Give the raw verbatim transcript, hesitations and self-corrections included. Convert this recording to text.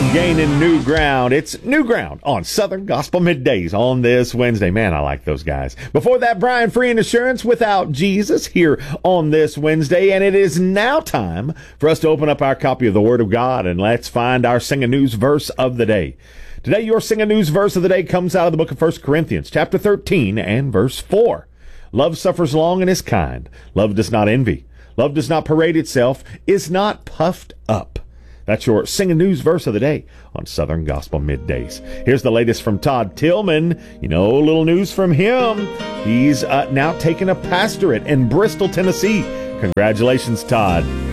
Gaining new ground. It's new ground on Southern Gospel Middays on this Wednesday. Man, I like those guys. Before that, Brian Free and Assurance Without Jesus here on this Wednesday. And it is now time for us to open up our copy of the Word of God, and let's find our Sing News verse of the day. Today, your Sing News verse of the day comes out of the book of First Corinthians, chapter thirteen and verse four. Love suffers long and is kind. Love does not envy. Love does not parade itself, is not puffed up. That's your Sing News verse of the day on Southern Gospel Middays. Here's the latest from Todd Tillman. You know, a little news from him. He's uh, now taking a pastorate in Bristol, Tennessee. Congratulations, Todd.